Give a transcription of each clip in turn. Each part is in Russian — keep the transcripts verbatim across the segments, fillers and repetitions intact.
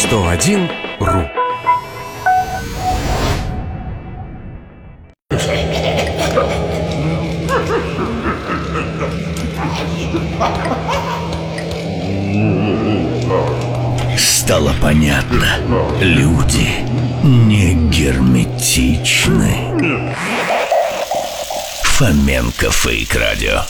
сто один ру. Стало понятно, люди не герметичны. Фоменко Фейк Радио.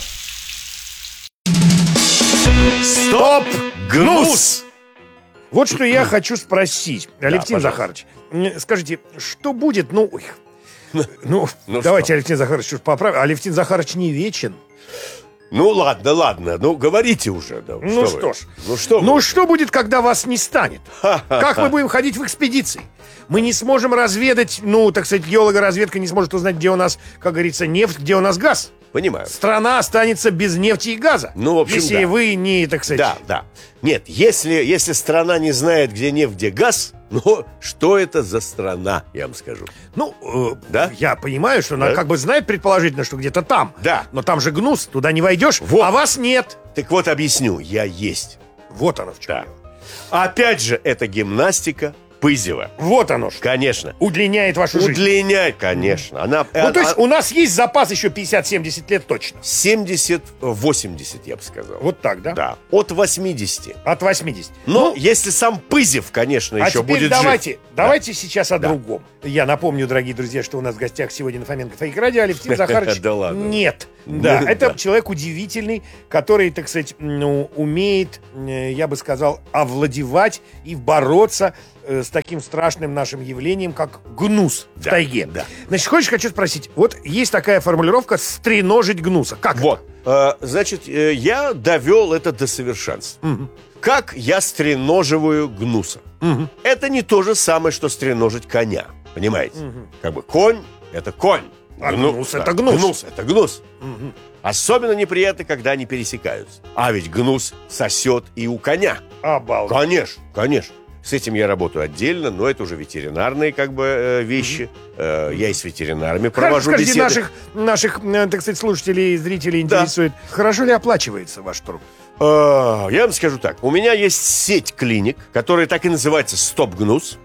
Стоп, гнус! Вот что я хочу спросить, Алевтин Да, Захарович. Скажите, что будет, ну... ой, ну, Ну давайте, что? Алевтин Захарович, чуть поправим. Алевтин Захарович не вечен. Ну ладно, ладно, ну говорите уже. Да, Ну вы? что ж. Ну что Ну вы? что будет, когда вас не станет? Как мы будем ходить в экспедиции? Мы не сможем разведать, ну, так сказать, геологоразведка не сможет узнать, где у нас, как говорится, нефть, где у нас газ. Понимаю. Страна останется без нефти и газа. Ну, в общем, если да. вы не, так сказать... Да, да. Нет, если, если страна не знает, где нефть, где газ, ну, что это за страна, я вам скажу. Ну, э, Да? я понимаю, что она Да? как бы знает предположительно, что где-то там. Да. Но там же гнус, туда не войдешь, Вот. а вас нет. Так вот, объясню, я есть. Вот оно в чем. Да. Опять же, это гимнастика Пызева. Вот оно что. Конечно. Удлиняет вашу жизнь. Удлиняй, конечно. Она, Ну, то есть а- у нас есть запас еще пятьдесят-семьдесят лет точно. семьдесят-восемьдесят, я бы сказал. Вот так, да? Да. От восьмидесяти. От восьмидесяти. Но если сам Пызев, конечно, А еще теперь будет давайте, жив. давайте сейчас о Да. другом. Я напомню, дорогие друзья, что у нас в гостях сегодня на Фоменко Фейк Радио Алевтин Захарович. Да ладно. Нет. Да, Да. это человек удивительный, который, так сказать, ну, умеет, э, я бы сказал, овладевать и бороться э, с таким страшным нашим явлением, как гнус в Да, тайге. да. Значит, хочешь, хочу спросить. Вот есть такая формулировка «стреножить гнуса». Как Вот. Э, Значит, э, я довел это до совершенства. Как я стреноживаю гнуса? Это не то же самое, что стреножить коня. Понимаете? Как бы конь — это конь. А Гну- гнус да, это гнус. Гнус — это гнус. Особенно неприятно, когда они пересекаются. А ведь гнус сосет и у коня. это? Обалдеть. Конечно, конечно. С этим я работаю отдельно, но это уже ветеринарные как бы э, вещи. Э, Я и с ветеринарами провожу Скажите, беседы. наших, наших, э, так сказать, слушателей и зрителей Да. интересует, хорошо ли оплачивается ваш труд? Э, Я вам скажу так. У меня есть сеть клиник, которая так и называется «Стоп-гнус».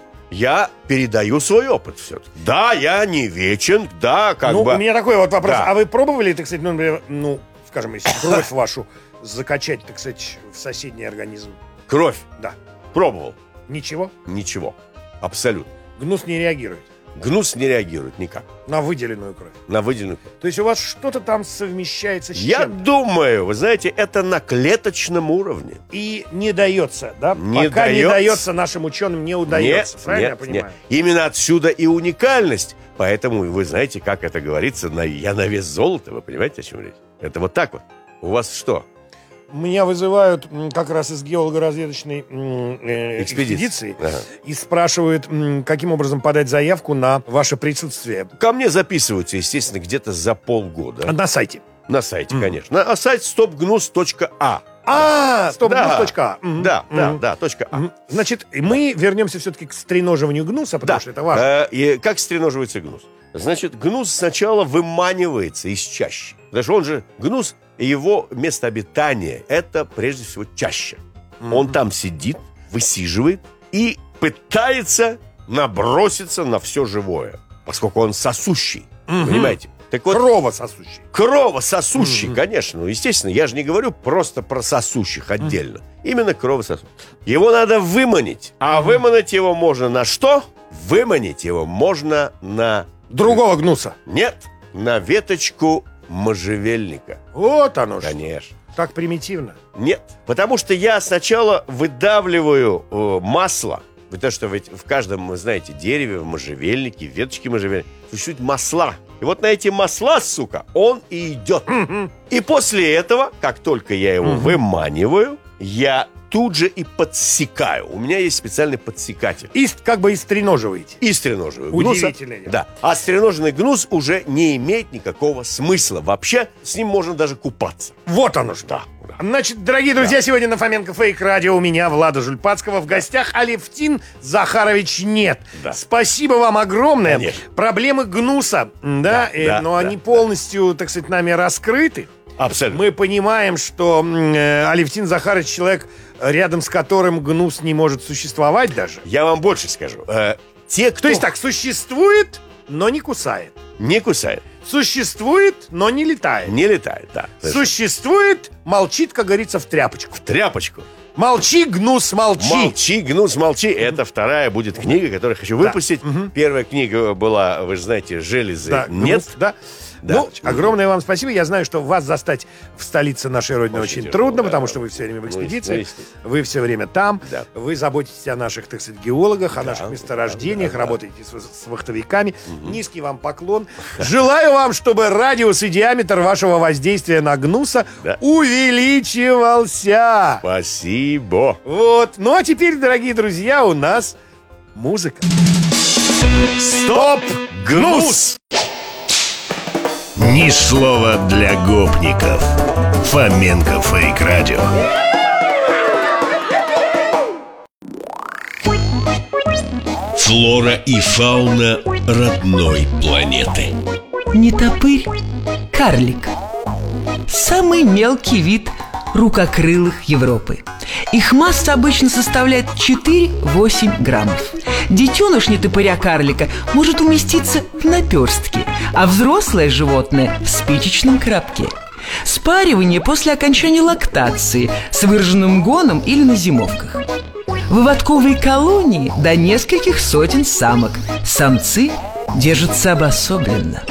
Я передаю свой опыт все-таки. Да, я не вечен, да, как ну, бы... у меня такой вот вопрос. Да. А вы пробовали, так сказать, ну, например, ну, скажем, если кровь вашу закачать, так сказать, в соседний организм? Кровь. Да. Пробовал. Ничего? Ничего. Абсолютно. Гнус не реагирует Гнус не реагирует никак на выделенную кровь. на выделенную кровь. То есть у вас что-то там совмещается с Я чем-то. думаю, вы знаете, это на клеточном уровне. И не дается, да? Не Пока не дается. дается нашим ученым, не удается. Нет, Правильно нет, я понимаю? нет. Именно отсюда и уникальность. Поэтому вы знаете, как это говорится, на, я на вес золота. Вы понимаете, о чем речь? Это вот так вот. У вас что? Меня вызывают м, как раз из геолого-разведочной м, э, Экспедиции. экспедиции Ага. и спрашивают, м, каким образом подать заявку на ваше присутствие Ко мне записываются, естественно, где-то за полгода. на сайте. На сайте, конечно. А сайт стоп гнус точка а. А, стоп, Да. гнус точка а. Мгм. Да, да, Мгм. да, точка А. Мгм. Значит, мы вернемся все-таки к стреноживанию гнуса, потому Да. что это важно. Э, и как стреноживается гнус? Значит, гнус сначала выманивается из чащи. Потому что он же, гнус, его место обитания – это прежде всего чаща. Он там сидит, высиживает и пытается наброситься на все живое, поскольку он сосущий. Понимаете? Так вот, Кровососущий. кровососущий, конечно. Ну, естественно, я же не говорю просто про сосущих отдельно. Именно кровососущий. Его надо выманить. А выманить его можно на что? Выманить его можно на... Другого гнуса. Нет, на веточку можжевельника. Вот оно что. Конечно. Так примитивно. Нет, потому что я сначала выдавливаю э, масло. Потому что ведь в каждом, вы знаете, дереве, в можжевельнике, в веточке можжевельника существуют масла. И вот на эти масла, сука, он и идет. И после этого, как только я его выманиваю, я тут же и подсекаю. У меня есть специальный подсекатель. И с- как бы и стреноживаете. И стреноживаю гнуса. Удивительное дело. Да. А стреноженный гнус уже не имеет никакого смысла. Вообще с ним можно даже купаться. Вот оно что. Да, да. Значит, дорогие друзья, сегодня на Фоменко Фейк Радио у меня Влада Жульпацкого в гостях. Алевтин Захарович нет. Да. Спасибо вам огромное. Конечно. Проблемы гнуса, да, Да, э, да, но да, они да. полностью, так сказать, нами раскрыты. Абсолютно. Мы понимаем, что м, э, Алевтин Захарович человек рядом с которым гнус не может существовать даже? Я вам больше скажу. Э, те, кто То есть так, существует, но не кусает. не кусает, Существует, но не летает. не летает, да. Существует, молчит, как говорится, в тряпочку. В тряпочку. Молчи, гнус, молчи. Молчи, гнус, молчи. Это вторая будет книга, которую я хочу выпустить. Первая книга была, вы же знаете, «Железы Да, нет». гнус, да. Да. Ну, огромное вам спасибо. Я знаю, что вас застать в столице нашей Родины Очень очень, тяжело, трудно, да. потому что вы все время в Ну, экспедиции. естественно. Вы все время там. Да. Вы заботитесь о наших, так сказать, геологах, о наших месторождениях, да, да. работаете с, с вахтовиками. Низкий вам поклон. Желаю вам, чтобы радиус и диаметр вашего воздействия на гнуса Да. увеличивался. Спасибо. Вот. Ну, а теперь, дорогие друзья, у нас музыка. Стоп, гнус! Ни слова для гопников. Фоменко Фейк Радио. Флора и фауна родной планеты. Нетопырь – карлик. Самый мелкий вид рукокрылых Европы. Их масса обычно составляет четыре-восемь граммов. Детеныш нетопыря-карлика может уместиться в наперстке, а взрослое животное – в спичечном коробке. Спаривание после окончания лактации с выраженным гоном или на зимовках. Выводковые колонии до нескольких сотен самок. Самцы держатся обособленно.